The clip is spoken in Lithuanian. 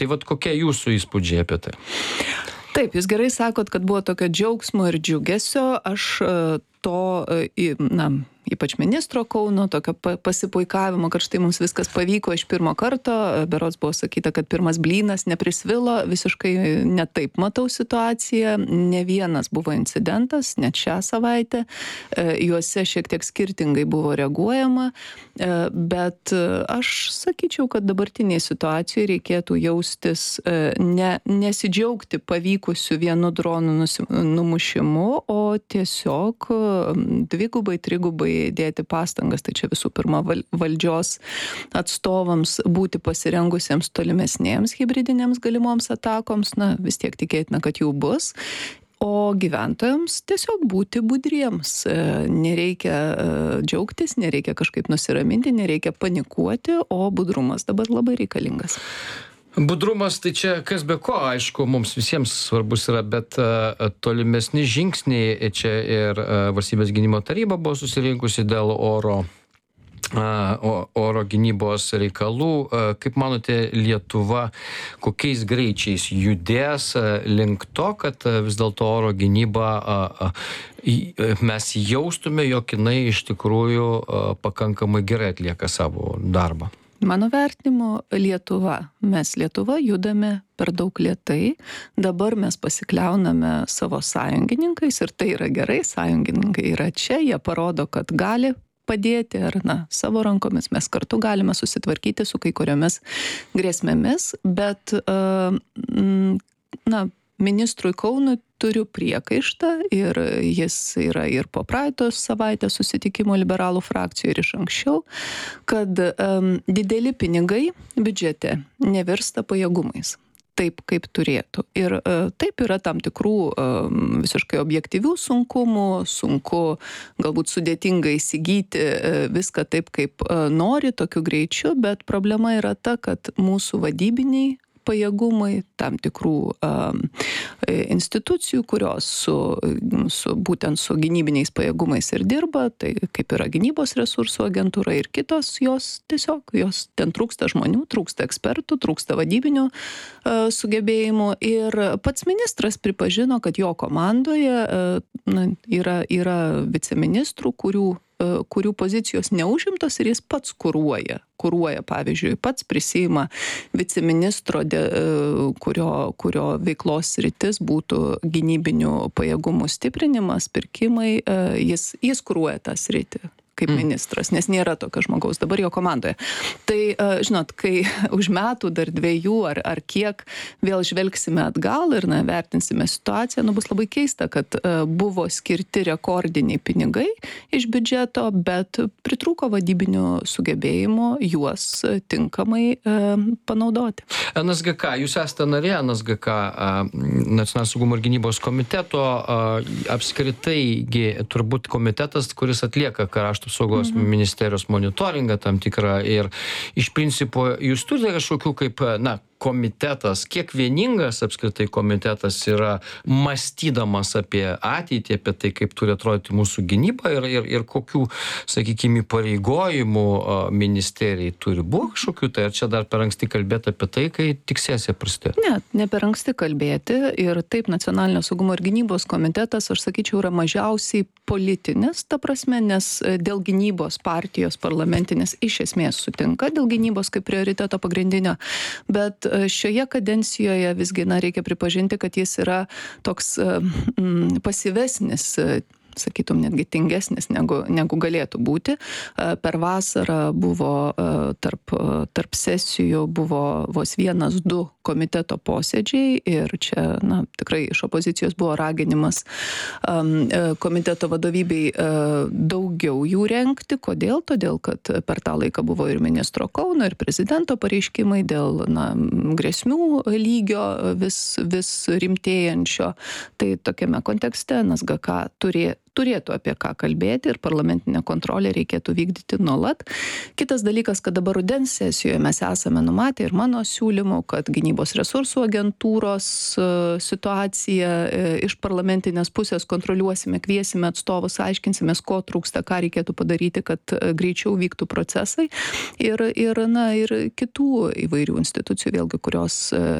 Tai vat kokie jūsų įspūdžiai apie tai? Taip, jūs gerai sakot, kad buvo tokio džiaugsmo ir džiugesio. Aš to, ypač ministro Kauno, tokio pasipuikavimo, kad štai mums viskas pavyko iš pirmo karto. Berods buvo sakyta, kad pirmas blynas neprisvilo. Visiškai netaip matau situaciją. Ne vienas buvo incidentas, net šią savaitę. Juose šiek tiek skirtingai buvo reaguojama. Bet aš sakyčiau, kad dabartiniai situacijai reikėtų jaustis, nesidžiaugti pavykusiu vienu dronų numušimu, o tiesiog dvigubai, trigubai dėti pastangas. Tai čia visų pirma valdžios atstovams būti pasirengusiems tolimesnėms hibridinėms galimoms atakoms. Vis tiek tikėtina, kad jų bus. O gyventojams tiesiog būti budriems. Nereikia džiaugtis, nereikia kažkaip nusiraminti, nereikia panikuoti, o budrumas dabar labai reikalingas. Budrumas, tai čia kas be ko, aišku, mums visiems svarbus yra, bet tolimesni žingsniai čia ir Valstybės gynimo taryba buvo susirinkusi dėl oro gynybos reikalų. Kaip manote, Lietuva kokiais greičiais judės link to, kad vis dėlto oro gynyba mes jaustume, jog jinai iš tikrųjų pakankamai gerai atlieka savo darbą? Mano vertinimu, mes Lietuva judame per daug lėtai. Dabar mes pasikliauname savo sąjungininkais ir tai yra gerai. Sąjungininkai yra čia, jie parodo, kad gali padėti ar savo rankomis. Mes kartu galime susitvarkyti su kai kuriomis grėsmėmis, bet ministrui Kaunui turiu priekaištą ir jis yra ir po praeitos savaitės susitikimo liberalų frakcijų ir iš anksčiau, kad dideli pinigai biudžete nevirsta pajėgumais. Taip, kaip turėtų. Ir taip yra tam tikrų visiškai objektyvių sunkumų, sunku galbūt sudėtingai įsigyti viską taip, kaip nori, tokiu greičiu, bet problema yra ta, kad mūsų vadybiniai pajėgumai, tam tikrų institucijų, kurios būtent su gynybiniais pajėgumais ir dirba, tai kaip yra gynybos resursų agentūra ir kitos, jos ten trūksta žmonių, trūksta ekspertų, trūksta vadybinių sugebėjimų. Ir pats ministras pripažino, kad jo komandoje yra viceministrų, kurių pozicijos neužimtos ir jis pats kuruoja, pavyzdžiui, pats prisiima viceministro, kurio veiklos sritis būtų gynybinių pajėgumų stiprinimas, pirkimai, jis kuruoja tą sritį kaip ministras, nes nėra tokio žmogaus dabar jo komandoje. Tai, žinot, kai už metų dar 2 ar kiek vėl žvelgsime atgal ir vertinsime situaciją, bus labai keista, kad buvo skirti rekordiniai pinigai iš biudžeto, bet pritrūko vadybinių sugebėjimų juos tinkamai panaudoti. NSGK, jūs esate narė NSGK, Nacionalinio saugumo ir gynybos komiteto, apskritai turbūt komitetas, kuris atlieka krašto apsaugos ministerijos monitoringą tam tikrą ir iš principo jūs turite kažkokių kaip, komitetas, kiek vieningas apskritai komitetas yra mąstydamas apie ateitį, apie tai, kaip turi atrodyti mūsų gynyba ir kokių, sakykime, įpareigojimų ministerijai turi būti kažkokių, tai ar čia dar per anksti kalbėti apie tai, kai tik sesija prasidėjo? Ne per anksti kalbėti ir taip Nacionalinio saugumo ir gynybos komitetas, aš sakyčiau, yra mažiausiai politinis, ta prasme, nes dėl gynybos partijos parlamentinės iš esmės sutinka, dėl gynybos kaip prioriteto pagrindinio, bet šioje kadencijoje visgi reikia pripažinti, kad jis yra toks pasyvesnis, sakytum, netgi tingesnis negu galėtų būti. Per vasarą buvo tarp sesijų buvo vos 1-2 komiteto posėdžiai ir čia, tikrai iš opozicijos buvo raginimas komiteto vadovybei daugiau jų rengti. Kodėl? Todėl, kad per tą laiką buvo ir ministro Kauno, ir prezidento pareiškimai dėl grėsmių lygio vis rimtėjančio. Tai tokiame kontekste NSGK turėtų apie ką kalbėti ir parlamentinę kontrolę reikėtų vykdyti nuolat. Kitas dalykas, kad dabar rudens sesijoje mes esame numatę ir mano siūlymų, kad gynybos resursų agentūros situaciją iš parlamentinės pusės kontroliuosime, kviesime atstovus, aiškinsimės, ko trūksta, ką reikėtų padaryti, kad greičiau vyktų procesai ir kitų įvairių institucijų, vėlgi, kurios